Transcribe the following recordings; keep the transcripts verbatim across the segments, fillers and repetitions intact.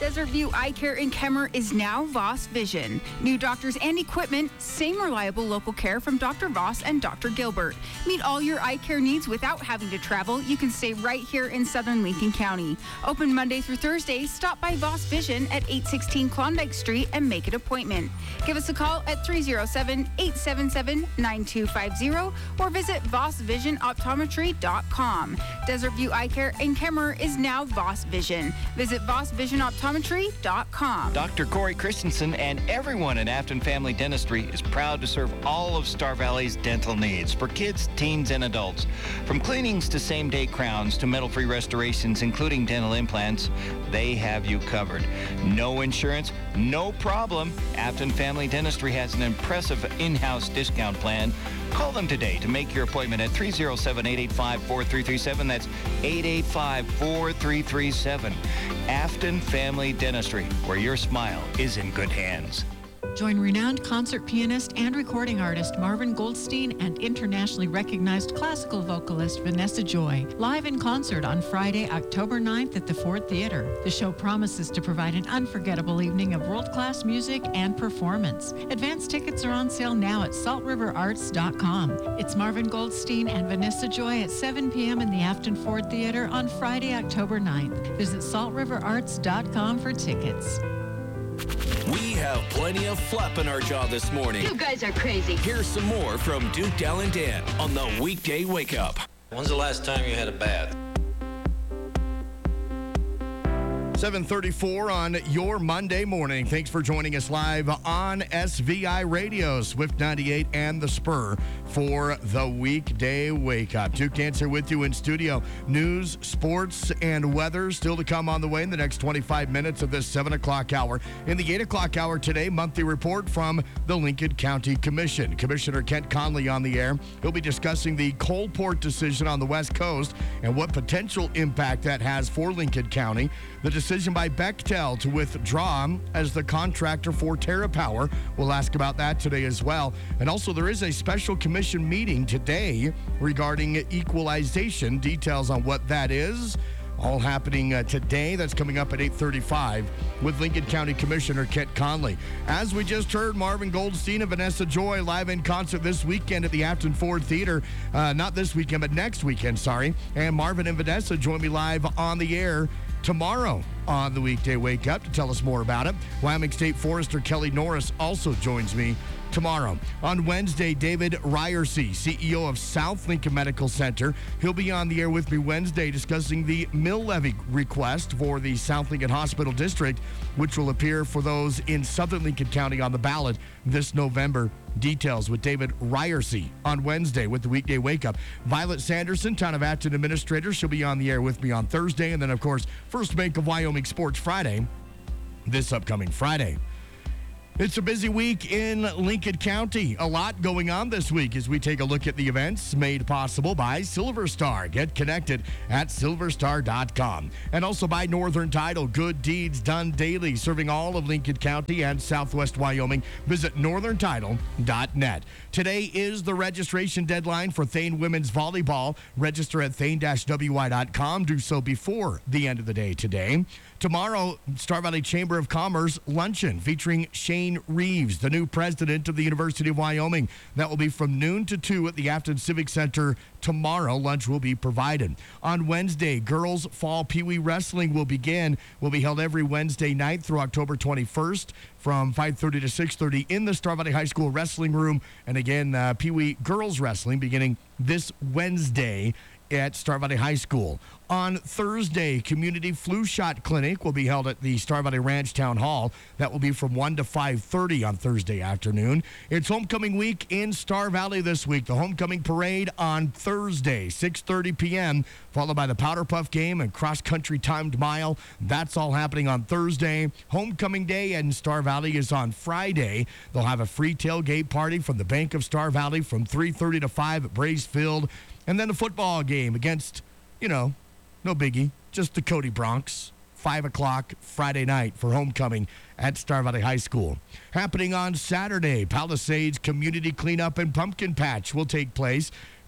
Desert View Eye Care in Kemmer is now Voss Vision. New doctors and equipment, same reliable local care from Doctor Voss and Doctor Gilbert. Meet all your eye care needs without having to travel. You can stay right here in southern Lincoln County. Open Monday through Thursday. Stop by Voss Vision at eight sixteen Klondike Street and make an appointment. Give us a call at three oh seven, eight seven seven, nine two five zero or visit voss vision optometry dot com. Desert View Eye Care in Kemmer is now Voss Vision. Visit voss vision optometry dot com. Doctor Corey Christensen and everyone at Afton Family Dentistry is proud to serve all of Star Valley's dental needs for kids, teens, and adults. From cleanings to same-day crowns to metal-free restorations, including dental implants, they have you covered. No insurance, no problem. Afton Family Dentistry has an impressive in-house discount plan. Call them today to make your appointment at three oh seven, eight eight five, four three three seven. That's eight eight five, four three three seven. Afton Family Dentistry, where your smile is in good hands. Join renowned concert pianist and recording artist Marvin Goldstein and internationally recognized classical vocalist Vanessa Joy live in concert on Friday, October ninth at the Ford Theater. The show promises to provide an unforgettable evening of world-class music and performance. Advance tickets are on sale now at salt river arts dot com. It's Marvin Goldstein and Vanessa Joy at seven p.m. in the Afton Ford Theater on Friday, October ninth. Visit salt river arts dot com for tickets. We have plenty of flap in our jaw this morning. You guys are crazy. Here's some more from Duke, Dal, and Dan on the Weekday Wake Up. When's the last time you had a bath? seven thirty-four on your Monday morning. Thanks for joining us live on S V I Radio, Swift ninety-eight and The Spur for the Weekday Wake Up. Duke Dancer with you in studio. News, sports, and weather still to come on the way in the next twenty-five minutes of this seven o'clock hour. In the eight o'clock hour today, monthly report from the Lincoln County Commission. Commissioner Kent Conley on the air. He'll be discussing the Coalport decision on the West Coast and what potential impact that has for Lincoln County. The decision by Bechtel to withdraw as the contractor for TerraPower. We'll ask about that today as well. And also, there is a special commission meeting today regarding equalization. Details on what that is, all happening uh, today. That's coming up at eight thirty-five with Lincoln County Commissioner Kent Conley. As we just heard, Marvin Goldstein and Vanessa Joy live in concert this weekend at the Afton Ford Theater. Uh, not this weekend, but next weekend, sorry. And Marvin and Vanessa join me live on the air tomorrow on the Weekday Wake Up to tell us more about it. Wyoming State Forester Kelly Norris also joins me tomorrow. On Wednesday, David Ryerson, C E O of South Lincoln Medical Center. He'll be on the air with me Wednesday discussing the mill levy request for the South Lincoln Hospital District, which will appear for those in Southern Lincoln County on the ballot this November. Details with David Ryerson on Wednesday with the Weekday Wake Up. Violet Sanderson, Town of Acton Administrator, she'll be on the air with me on Thursday. And then, of course, First Bank of Wyoming Sports Friday, this upcoming Friday. It's a busy week in Lincoln County. A lot going on this week as we take a look at the events made possible by Silver Star. Get connected at silver star dot com. And also by Northern Title. Good deeds done daily, serving all of Lincoln County and Southwest Wyoming. Visit northern title dot net. Today is the registration deadline for Thane Women's Volleyball. Register at thane dash w y dot com. Do so before the end of the day today. Tomorrow, Star Valley Chamber of Commerce luncheon featuring Shane Reeves, the new president of the University of Wyoming. That will be from noon to two at the Afton Civic Center tomorrow. Lunch will be provided. On Wednesday, girls fall Pee Wee wrestling will begin. Will be held every Wednesday night through October twenty-first from five thirty to six thirty in the Star Valley High School wrestling room. And again, uh, Pee Wee girls wrestling beginning this Wednesday at Star Valley High School. On Thursday, Community Flu Shot Clinic will be held at the Star Valley Ranch Town Hall. That will be from one to five thirty on Thursday afternoon. It's homecoming week in Star Valley this week. The homecoming parade on Thursday, six thirty p.m., followed by the Powder Puff game and cross-country timed mile. That's all happening on Thursday. Homecoming day in Star Valley is on Friday. They'll have a free tailgate party from the Bank of Star Valley from three thirty to five at Brace Field. And then a football game against, you know, no biggie, just the Cody Bronx. five o'clock Friday night for homecoming at Star Valley High School. Happening on Saturday, Palisades Community Cleanup and Pumpkin Patch will take place.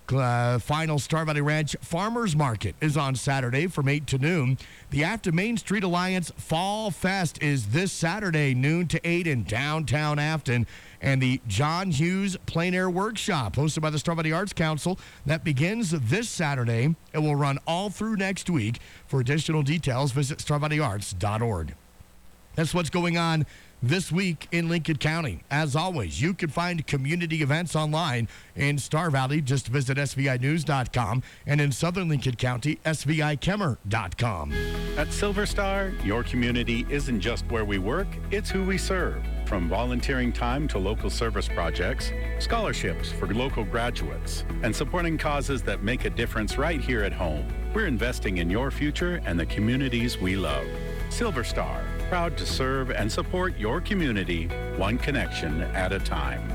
Uh, final Star Valley Ranch Farmers Market is on Saturday from eight to noon. The Afton Main Street Alliance Fall Fest is this Saturday, noon to eight in downtown Afton. And the John Hughes Plein Air Workshop, hosted by the Star Valley Arts Council, that begins this Saturday. It will run all through next week. For additional details, visit star valley arts dot org. That's what's going on this week in Lincoln County. As always, you can find community events online in Star Valley. Just visit S V I news dot com, and in Southern Lincoln County, S V I Kemmer dot com. At Silver Star, your community isn't just where we work, it's who we serve. From volunteering time to local service projects, scholarships for local graduates, and supporting causes that make a difference right here at home. We're investing in your future and the communities we love. Silver Star, proud to serve and support your community, one connection at a time.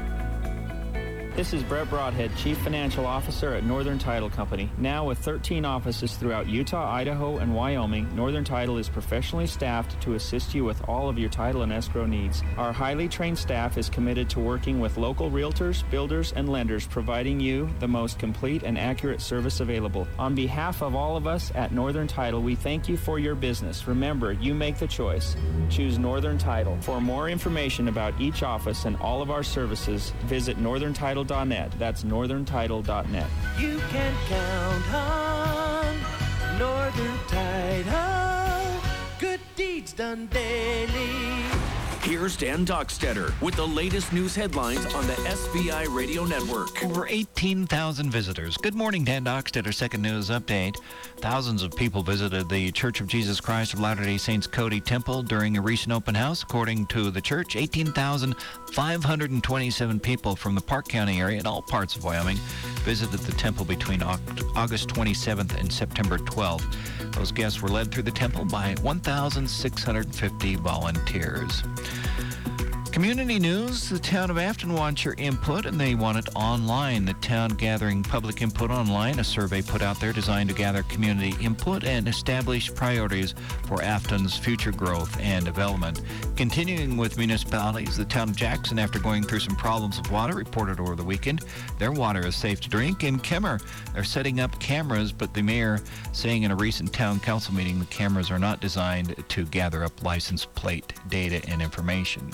This is Brett Broadhead, Chief Financial Officer at Northern Title Company. Now with thirteen offices throughout Utah, Idaho, and Wyoming, Northern Title is professionally staffed to assist you with all of your title and escrow needs. Our highly trained staff is committed to working with local realtors, builders, and lenders, providing you the most complete and accurate service available. On behalf of all of us at Northern Title, we thank you for your business. Remember, you make the choice. Choose Northern Title. For more information about each office and all of our services, visit northern title dot net. That's northern title dot net. You can count on Northern Title. Good deeds done daily. Here's Dan Dockstetter with the latest news headlines on the S V I Radio Network. Over eighteen thousand visitors. Good morning, Dan Dockstetter, Second News Update. Thousands of people visited the Church of Jesus Christ of Latter-day Saints Cody Temple during a recent open house. According to the church, eighteen thousand five hundred twenty-seven people from the Park County area and all parts of Wyoming visited the temple between August twenty-seventh and September twelfth. Those guests were led through the temple by one thousand six hundred fifty volunteers. Community news, the town of Afton wants your input, and they want it online. The town gathering public input online, a survey put out there designed to gather community input and establish priorities for Afton's future growth and development. Continuing with municipalities, the town of Jackson, after going through some problems with water, reported over the weekend their water is safe to drink. In Kemmer, they're setting up cameras, but the mayor saying in a recent town council meeting the cameras are not designed to gather up license plate data and information.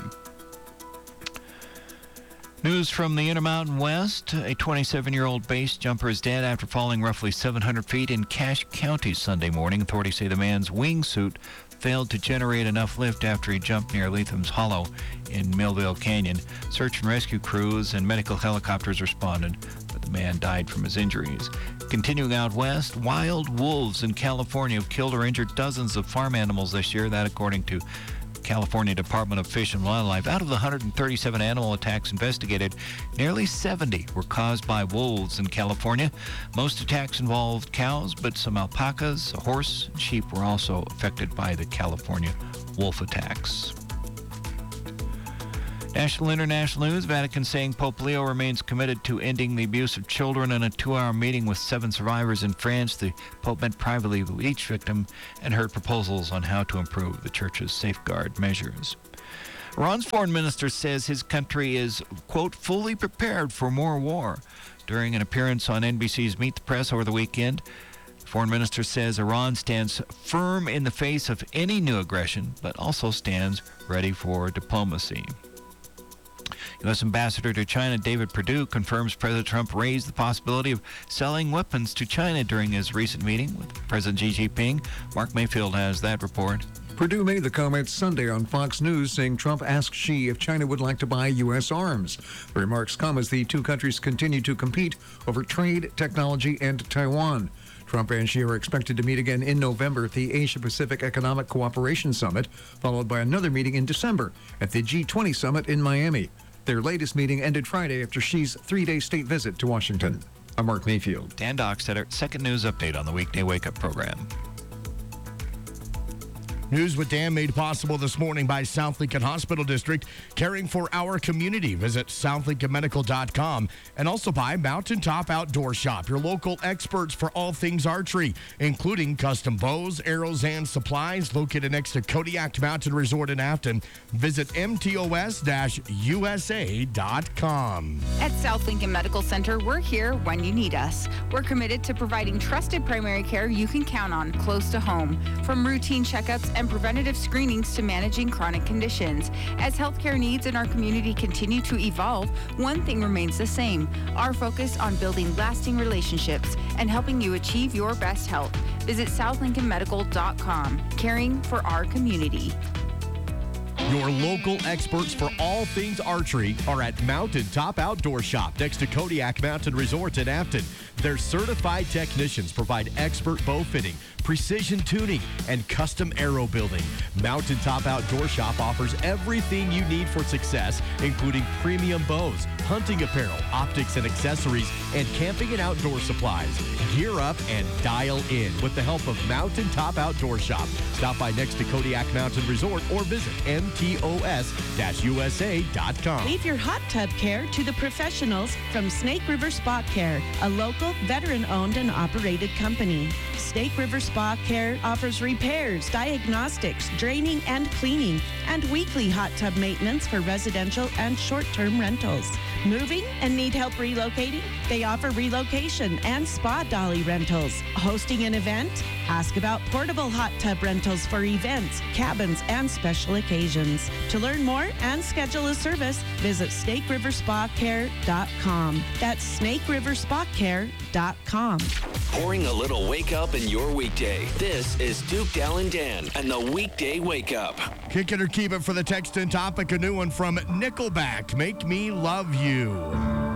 News from the Intermountain West. A twenty-seven-year-old base jumper is dead after falling roughly seven hundred feet in Cache County Sunday morning. Authorities say the man's wingsuit failed to generate enough lift after he jumped near Letham's Hollow in Millville Canyon. Search and rescue crews and medical helicopters responded, but the man died from his injuries. Continuing out west, wild wolves in California have killed or injured dozens of farm animals this year. That according to California Department of Fish and Wildlife. Out of the one hundred thirty-seven animal attacks investigated, nearly seventy were caused by wolves in California. Most attacks involved cows, but some alpacas, a horse, and sheep were also affected by the California wolf attacks. National International News, Vatican saying Pope Leo remains committed to ending the abuse of children. In a two-hour meeting with seven survivors in France, the Pope met privately with each victim and heard proposals on how to improve the Church's safeguard measures. Iran's foreign minister says his country is, quote, fully prepared for more war. During an appearance on N B C's Meet the Press over the weekend, the foreign minister says Iran stands firm in the face of any new aggression, but also stands ready for diplomacy. U S Ambassador to China David Perdue confirms President Trump raised the possibility of selling weapons to China during his recent meeting with President Xi Jinping. Mark Mayfield has that report. Perdue made the comments Sunday on Fox News, saying Trump asked Xi if China would like to buy U S arms. The remarks come as the two countries continue to compete over trade, technology, and Taiwan. Trump and Xi are expected to meet again in November at the Asia-Pacific Economic Cooperation Summit, followed by another meeting in December at the G twenty Summit in Miami. Their latest meeting ended Friday after Xi's three-day state visit to Washington. I'm Mark Mayfield. Dan Dockstetter, Second News Update on the Weekday Wake Up program. News with Dan made possible this morning by South Lincoln Hospital District, caring for our community. Visit south lincoln medical dot com. And also by Mountaintop Outdoor Shop, your local experts for all things archery, including custom bows, arrows, and supplies, located next to Kodiak Mountain Resort in Afton. Visit m t o s dash u s a dot com. At South Lincoln Medical Center, we're here when you need us. We're committed to providing trusted primary care you can count on close to home, from routine checkups and preventative screenings to managing chronic conditions. As healthcare needs in our community continue to evolve, one thing remains the same: our focus on building lasting relationships and helping you achieve your best health. Visit south lincoln medical dot com, caring for our community. Your local experts for all things archery are at Mountaintop Outdoor Shop next to Kodiak Mountain Resort in Afton. Their certified technicians provide expert bow fitting, precision tuning, and custom arrow building. Mountaintop Outdoor Shop offers everything you need for success, including premium bows, hunting apparel, optics and accessories, and camping and outdoor supplies. Gear up and dial in with the help of Mountaintop Outdoor Shop. Stop by next to Kodiak Mountain Resort or visit m t o s dash u s a dot com. Leave your hot tub care to the professionals from Snake River Spa Care, a local veteran-owned and operated company. Snake River Spa Care offers repairs, diagnostics, draining and cleaning, and weekly hot tub maintenance for residential and short-term rentals. Moving and need help relocating? They offer relocation and spa dolly rentals. Hosting an event? Ask about portable hot tub rentals for events, cabins, and special occasions. To learn more and schedule a service, visit snake river spa care dot com. That's snake river spa care dot com. Pouring a little wake up in your weekday. This is Duke, Dal, and Dan and the Weekday Wake Up. Kick it or keep it for the text and topic. A new one from Nickelback, Make Me Love You.